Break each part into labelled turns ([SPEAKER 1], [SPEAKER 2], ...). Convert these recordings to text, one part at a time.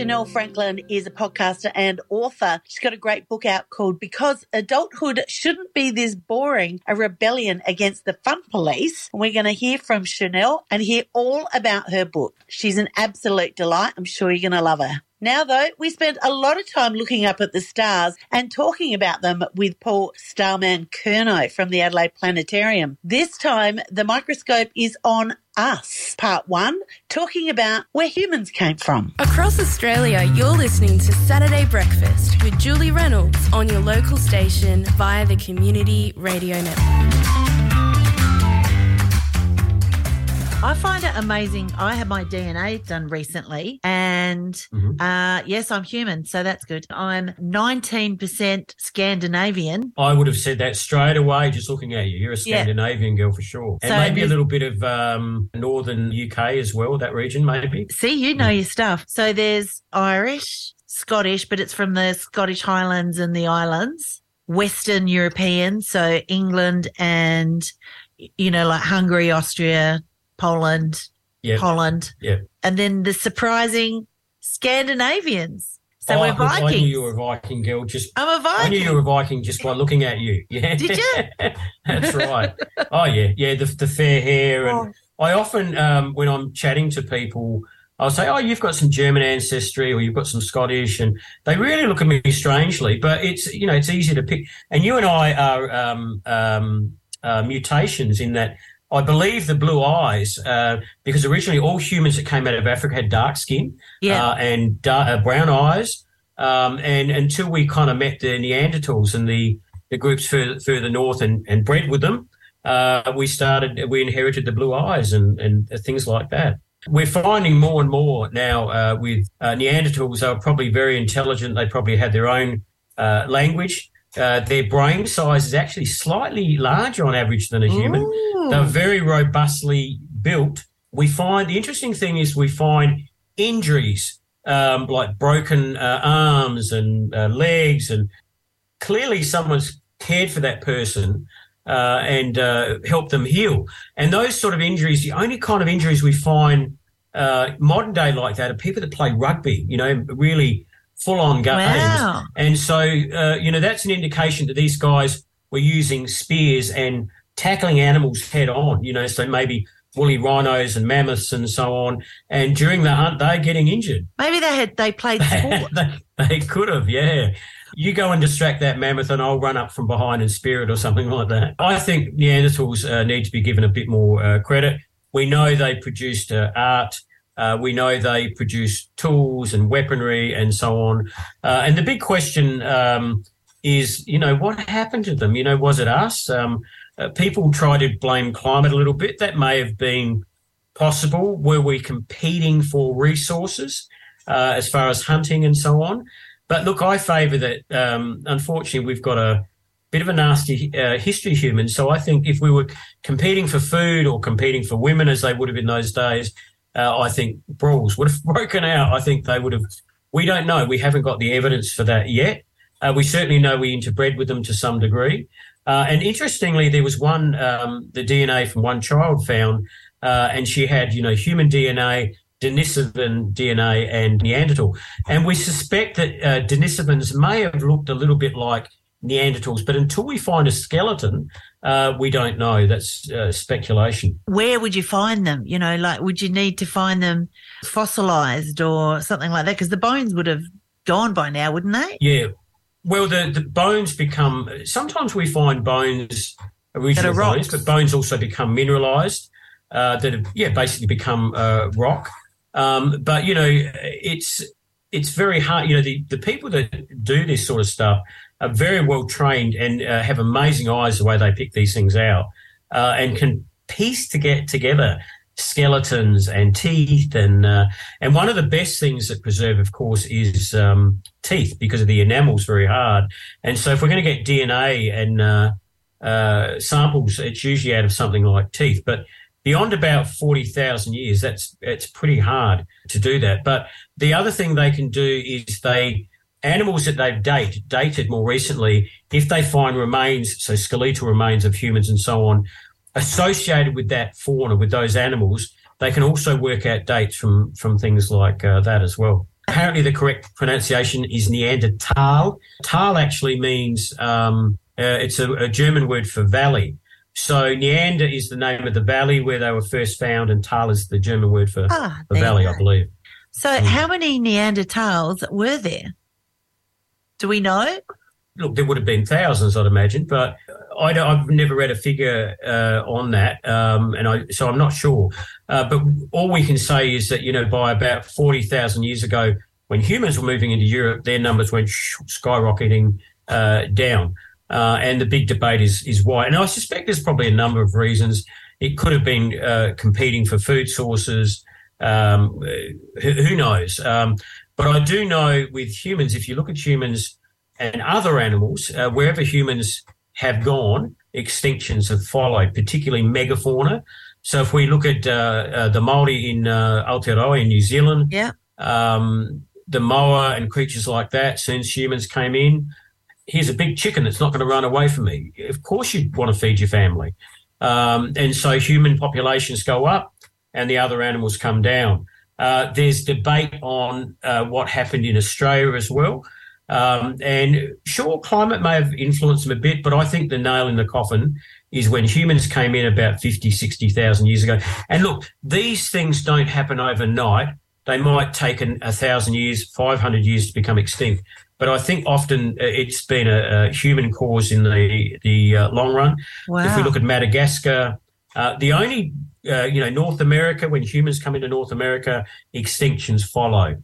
[SPEAKER 1] Chanel Franklin is a podcaster and author. She's got a great book out called Because Adulthood Shouldn't Be This Boring, a rebellion against the fun police. And we're going to hear from Chanel and hear all about her book. She's an absolute delight. I'm sure you're going to love her. Now, though, we spent a lot of time looking up at the stars and talking about them with Paul Starman Curnow from the Adelaide Planetarium. This time, the microscope is on us, part 1, talking about where humans came from.
[SPEAKER 2] Across Australia, you're listening to Saturday Breakfast with Julie Reynolds on your local station via the Community Radio Network.
[SPEAKER 1] I find it amazing. I had my DNA done recently and yes, I'm human, so that's good. I'm 19% Scandinavian.
[SPEAKER 3] I would have said that straight away just looking at you. You're a Scandinavian girl for sure. And so maybe a little bit of northern UK as well, that region maybe.
[SPEAKER 1] See, you know your stuff. So there's Irish, Scottish, but it's from the Scottish Highlands and the Islands, Western European, so England and, you know, like Hungary, Austria, Poland, Holland, and then the surprising Scandinavians. So we're Vikings.
[SPEAKER 3] I knew you were a Viking girl.
[SPEAKER 1] I'm a Viking.
[SPEAKER 3] I knew you were a Viking just by looking at you. Yeah,
[SPEAKER 1] did you?
[SPEAKER 3] That's right. Oh yeah. The fair hair, and I often when I'm chatting to people, I'll say, "Oh, you've got some German ancestry, or you've got some Scottish," and they really look at me strangely. But it's it's easy to pick. And you and I are mutations in that. I believe the blue eyes, because originally all humans that came out of Africa had dark skin and brown eyes, and until we kind of met the Neanderthals and the groups further north and bred with them, we inherited the blue eyes and things like that. We're finding more and more now with Neanderthals. They were probably very intelligent. They probably had their own language. Their brain size is actually slightly larger on average than a human.
[SPEAKER 1] Ooh.
[SPEAKER 3] They're very robustly built. The interesting thing is we find injuries like broken arms and legs, and clearly someone's cared for that person and helped them heal. And those sort of injuries, the only kind of injuries we find modern day like that are people that play rugby, really full-on games.
[SPEAKER 1] Wow.
[SPEAKER 3] And so, that's an indication that these guys were using spears and tackling animals head on, so maybe woolly rhinos and mammoths and so on. And during the hunt, they're getting injured.
[SPEAKER 1] Maybe they played sport.
[SPEAKER 3] They could have, yeah. You go and distract that mammoth and I'll run up from behind and spear it or something like that. I think Neanderthals need to be given a bit more credit. We know they produced art. We know they produce tools and weaponry and so on. And the big question is, what happened to them? Was it us? People try to blame climate a little bit. That may have been possible. Were we competing for resources as far as hunting and so on? But look, I favour that. Unfortunately, we've got a bit of a nasty history, humans. So I think if we were competing for food or competing for women as they would have in those days, I think brawls would have broken out. I think they would have. We don't know. We haven't got the evidence for that yet. We certainly know we interbred with them to some degree. And interestingly, there was one, the DNA from one child found, and she had, human DNA, Denisovan DNA, and Neanderthal. And we suspect that Denisovans may have looked a little bit like Neanderthals, but until we find a skeleton, we don't know. That's speculation.
[SPEAKER 1] Where would you find them? Would you need to find them fossilised or something like that? Because the bones would have gone by now, wouldn't they?
[SPEAKER 3] Yeah. Well, the bones become – sometimes we find bones, original bones, but bones also become mineralised that have, basically become rock. But, it's very hard. The people that do this sort of stuff are very well trained and have amazing eyes the way they pick these things out and can piece together skeletons and teeth and one of the best things that preserve, of course, is teeth because of the enamel's very hard. And so if we're going to get DNA and samples, it's usually out of something like teeth. But beyond about 40,000 years, it's pretty hard to do that. But the other thing they can do is animals that they've dated more recently, if they find remains, so skeletal remains of humans and so on, associated with that fauna, with those animals, they can also work out dates from things like that as well. Apparently the correct pronunciation is Neanderthal. Tal actually means, it's a German word for valley. So Neander is the name of the valley where they were first found, and Tal is the German word for valley, I believe.
[SPEAKER 1] So how many Neanderthals were there? Do we know?
[SPEAKER 3] Look, there would have been thousands, I'd imagine, but I've never read a figure on that, so I'm not sure. But all we can say is that, by about 40,000 years ago, when humans were moving into Europe, their numbers went skyrocketing down. And the big debate is why. And I suspect there's probably a number of reasons. It could have been competing for food sources. Who knows? But I do know with humans, if you look at humans and other animals, wherever humans have gone, extinctions have followed, particularly megafauna. So if we look at the Maori in Aotearoa in New Zealand, the moa and creatures like that, since humans came in, here's a big chicken that's not going to run away from me. Of course you'd want to feed your family. And so human populations go up and the other animals come down. There's debate on what happened in Australia as well. And sure, climate may have influenced them a bit, but I think the nail in the coffin is when humans came in about 50, 60,000 years ago. And look, these things don't happen overnight. They might take 1,000 years, 500 years to become extinct. But I think often it's been a human cause in the long run.
[SPEAKER 1] Wow.
[SPEAKER 3] If we look at Madagascar, the only, North America, when humans come into North America, extinctions follow.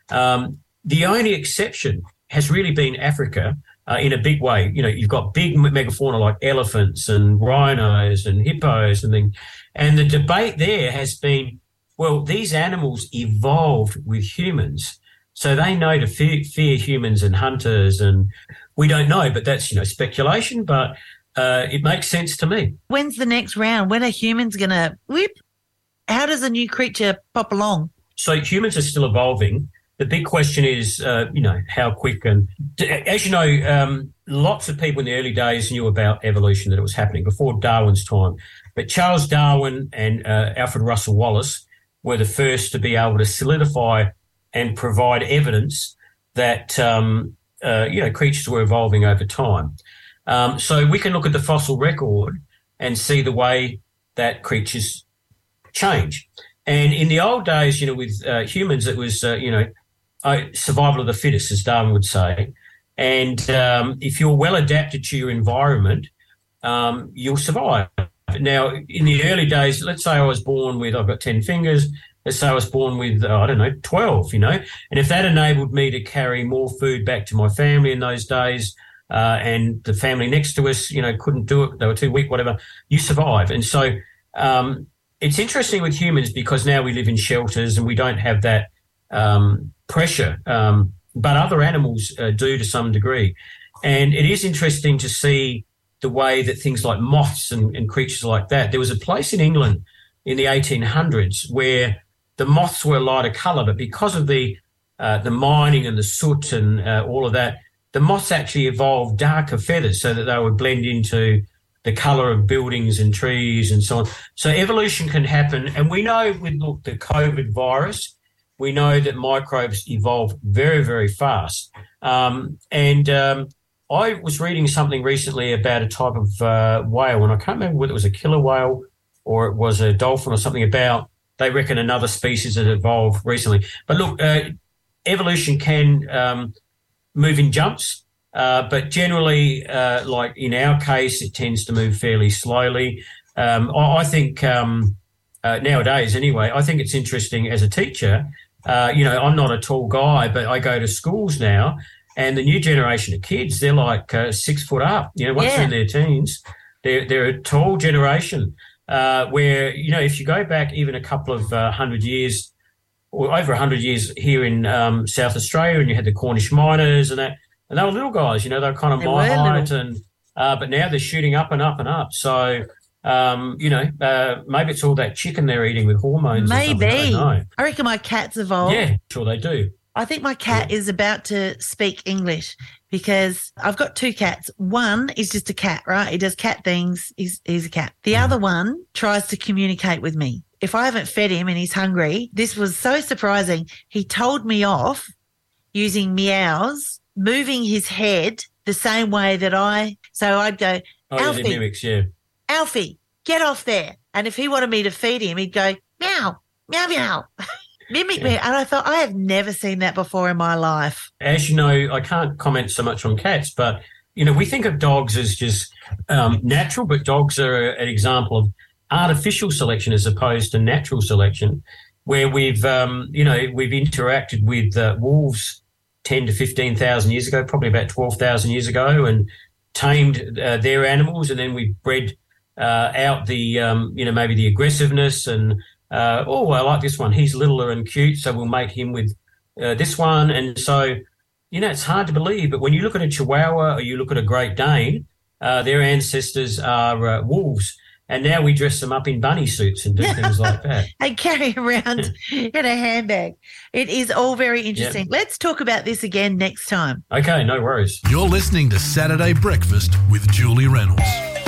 [SPEAKER 3] The only exception has really been Africa in a big way. You've got big megafauna like elephants and rhinos and hippos and things. And the debate there has been, well, these animals evolved with humans. So they know to fear humans and hunters, and we don't know, but that's, speculation, but it makes sense to me.
[SPEAKER 1] When's the next round? When are humans going to whip? How does a new creature pop along?
[SPEAKER 3] So humans are still evolving. The big question is, how quick. And as you know, lots of people in the early days knew about evolution, that it was happening before Darwin's time. But Charles Darwin and Alfred Russel Wallace were the first to be able to solidify and provide evidence that, creatures were evolving over time. So we can look at the fossil record and see the way that creatures change. And in the old days, with humans, it was, survival of the fittest, as Darwin would say. And if you're well adapted to your environment, you'll survive. Now, in the early days, let's say I was born with, I've got 10 fingers, let's say I was born with, 12, and if that enabled me to carry more food back to my family in those days, and the family next to us, couldn't do it, they were too weak, whatever, you survive. And so it's interesting with humans because now we live in shelters and we don't have that pressure, but other animals do to some degree. And it is interesting to see the way that things like moths and creatures like that. There was a place in England in the 1800s where the moths were a lighter colour, but because of the mining and the soot and all of that, the moths actually evolved darker feathers so that they would blend into the colour of buildings and trees and so on. So evolution can happen. And we know with the COVID virus, we know that microbes evolve very, very fast. I was reading something recently about a type of whale, and I can't remember whether it was a killer whale or it was a dolphin or something about, they reckon another species that evolved recently. But look, evolution can move in jumps, but generally, like in our case, it tends to move fairly slowly. I think nowadays anyway, I think it's interesting as a teacher. I'm not a tall guy, but I go to schools now, and the new generation of kids, they're like 6 foot up. Once they're in their teens, they're a tall generation. Where, if you go back even a couple of 100 years or over 100 years here in South Australia, and you had the Cornish miners and that, and they were little guys, they were kind of my height, and but now they're shooting up and up and up. So, maybe it's all that chicken they're eating with hormones.
[SPEAKER 1] Maybe.
[SPEAKER 3] Or something. I don't know.
[SPEAKER 1] I reckon my cat's evolved.
[SPEAKER 3] Yeah, sure they do.
[SPEAKER 1] I think my cat is about to speak English because I've got 2 cats. One is just a cat, right? He does cat things. He's a cat. The other one tries to communicate with me. if I haven't fed him and he's hungry, this was so surprising. He told me off using meows, moving his head the same way that so I'd go, Alfie,
[SPEAKER 3] the mimics, yeah.
[SPEAKER 1] Alfie, get off there. And if he wanted me to feed him, he'd go, meow, meow, meow. Mimic me. And I thought, I have never seen that before in my life.
[SPEAKER 3] As you know, I can't comment so much on cats, but, we think of dogs as just natural, but dogs are an example of artificial selection as opposed to natural selection, where we've interacted with wolves 10 to 15,000 years ago, probably about 12,000 years ago, and tamed their animals, and then we bred out the, maybe the aggressiveness and, I like this one. He's littler and cute, so we'll make him with this one. And so, it's hard to believe, but when you look at a Chihuahua or you look at a Great Dane, their ancestors are wolves. And now we dress them up in bunny suits and do things like that.
[SPEAKER 1] And carry around in a handbag. It is all very interesting. Yep. Let's talk about this again next time.
[SPEAKER 3] Okay, no worries.
[SPEAKER 4] You're listening to Saturday Breakfast with Julie Reynolds.